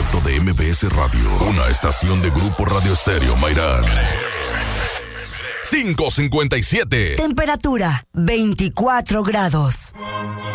directo de MBS Radio, una estación de Grupo Radio Estéreo Mairán. 5:57. Temperatura 24 grados.